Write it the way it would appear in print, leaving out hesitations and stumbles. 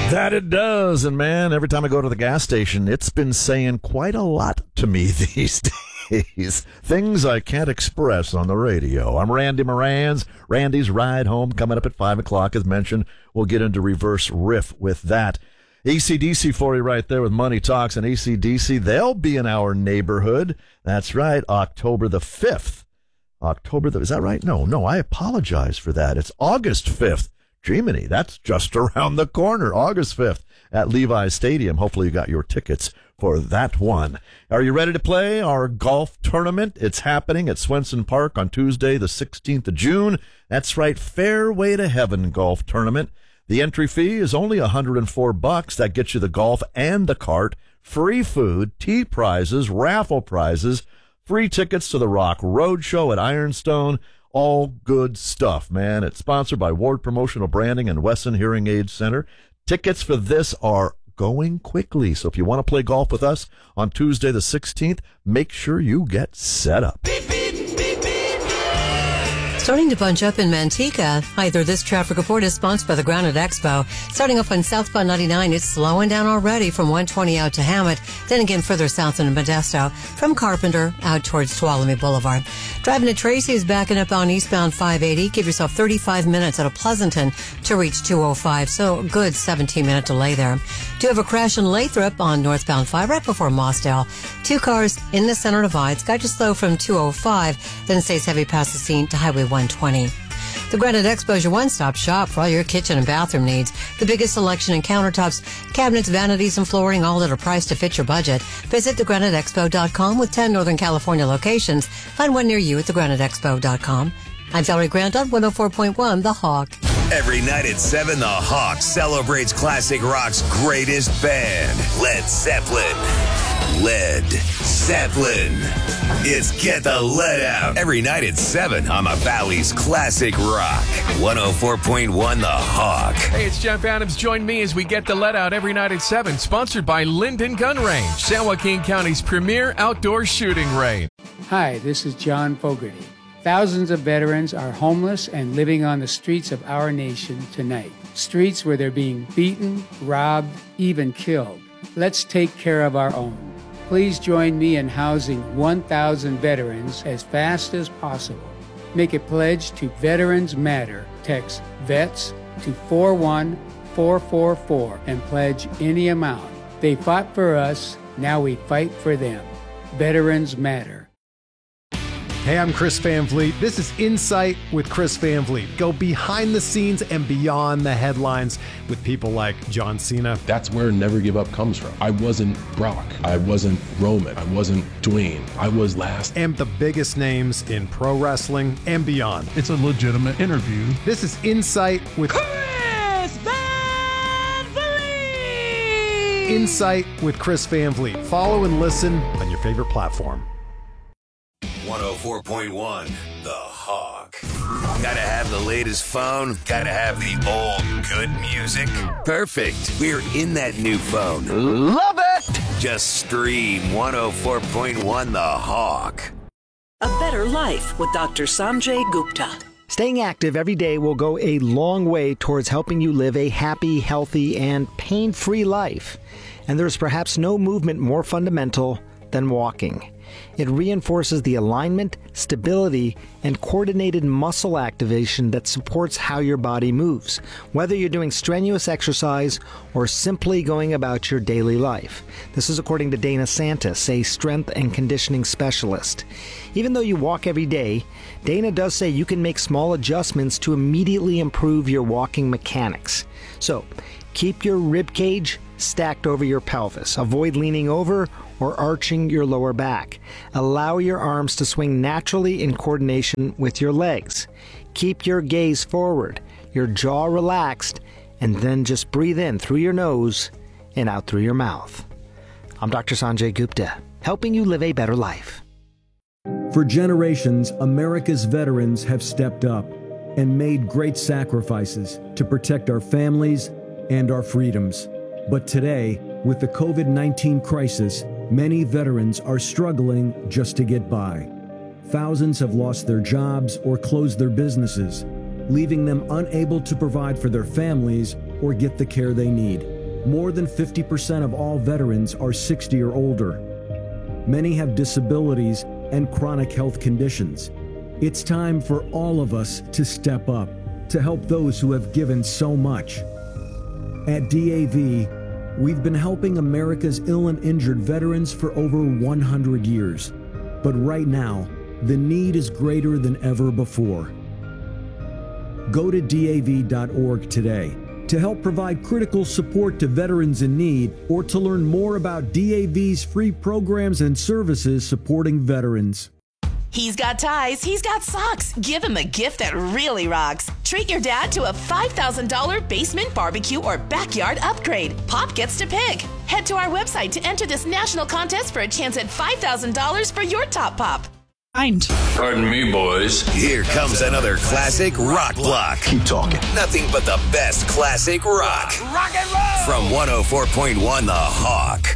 That it does. And man, every time I go to the gas station, it's been saying quite a lot to me these days. Things I can't express on the radio. I'm Randy Moran's. Randy's Ride Home coming up at 5 o'clock. As mentioned, we'll get into reverse riff with that. AC/DC for you right there with Money Talks and AC/DC. They'll be in our neighborhood. That's right, October the 5th. Is that right? No, I apologize for that. It's August 5th. Jiminy, that's just around the corner, August 5th at Levi's Stadium. Hopefully you got your tickets for that one. Are you ready to play our golf tournament? It's happening at Swenson Park on Tuesday, the 16th of June. That's right, Fairway to Heaven golf tournament. The entry fee is only $104. That gets you the golf and the cart, free food, tee prizes, raffle prizes, free tickets to the Rock Roadshow at Ironstone. All good stuff, man. It's sponsored by Ward Promotional Branding and Wesson Hearing Aid Center. Tickets for this are going quickly. So if you want to play golf with us on Tuesday the 16th, make sure you get set up. Starting to bunch up in Manteca. Either this traffic report is sponsored by the Granite Expo. Starting up on southbound 99, it's slowing down already from 120 out to Hammett. Then again further south into Modesto. From Carpenter out towards Tuolumne Boulevard. Driving to Tracy is backing up on eastbound 580. Give yourself 35 minutes out of Pleasanton to reach 205. So a good 17-minute delay there. Do have a crash in Lathrop on northbound 5 right before Mossdale. 2 cars in the center divides. Got you slow from 205. Then stays heavy past the scene to Highway 120. The Granite Expo is your one-stop shop for all your kitchen and bathroom needs. The biggest selection in countertops, cabinets, vanities, and flooring, all at a price to fit your budget. Visit thegraniteexpo.com with 10 Northern California locations. Find one near you at thegraniteexpo.com. I'm Valerie Grant on 104.1 The Hawk. Every night at 7, The Hawk celebrates classic rock's greatest band, Led Zeppelin. Led Zeppelin. It's Get the Lead Out. Every night at 7 on the Valley's Classic Rock. 104.1 The Hawk. Hey, it's Jeff Adams. Join me as we get the lead out every night at 7. Sponsored by Linden Gun Range, San Joaquin County's premier outdoor shooting range. Hi, this is John Fogerty. Thousands of veterans are homeless and living on the streets of our nation tonight. Streets where they're being beaten, robbed, even killed. Let's take care of our own. Please join me in housing 1,000 veterans as fast as possible. Make a pledge to Veterans Matter. Text VETS to 41444 and pledge any amount. They fought for us, now we fight for them. Veterans Matter. Hey, I'm Chris Van Vliet. This is Insight with Chris Van Vliet. Go behind the scenes and beyond the headlines with people like John Cena. That's where Never Give Up comes from. I wasn't Brock. I wasn't Roman. I wasn't Dwayne. I was last. And the biggest names in pro wrestling and beyond. It's a legitimate interview. This is Insight with Chris Van Vliet. Insight with Chris Van Vliet. Follow and listen on your favorite platform. 104.1 The Hawk. Gotta have the latest phone. Gotta have the old good music. Perfect. We're in that new phone. Love it. Just stream 104.1 The Hawk. A Better Life with Dr. Sanjay Gupta. Staying active every day will go a long way towards helping you live a happy, healthy, and pain-free life. And there's perhaps no movement more fundamental than walking. It reinforces the alignment, stability, and coordinated muscle activation that supports how your body moves, whether you're doing strenuous exercise or simply going about your daily life. This is according to Dana Santis, a strength and conditioning specialist. Even though you walk every day, Dana does say you can make small adjustments to immediately improve your walking mechanics. So, keep your rib cage stacked over your pelvis. Avoid leaning over or arching your lower back. Allow your arms to swing naturally in coordination with your legs. Keep your gaze forward, your jaw relaxed, and then just breathe in through your nose and out through your mouth. I'm Dr. Sanjay Gupta, helping you live a better life. For generations, America's veterans have stepped up and made great sacrifices to protect our families and our freedoms. But today, with the COVID-19 crisis, many veterans are struggling just to get by. Thousands have lost their jobs or closed their businesses, leaving them unable to provide for their families or get the care they need. more than 50% of all veterans are 60 or older. Many have disabilities and chronic health conditions. It's time for all of us to step up to help those who have given so much. At DAV, we've been helping America's ill and injured veterans for over 100 years. But right now, the need is greater than ever before. Go to DAV.org today to help provide critical support to veterans in need, or to learn more about DAV's free programs and services supporting veterans. He's got ties, he's got socks. Give him a gift that really rocks. Treat your dad to a $5,000 basement barbecue or backyard upgrade. Pop gets to pick. Head to our website to enter this national contest for a chance at $5,000 for your top pop. Pardon me, boys. Here comes another classic rock block. Keep talking. Nothing but the best classic rock. Rock and roll! From 104.1 The Hawk.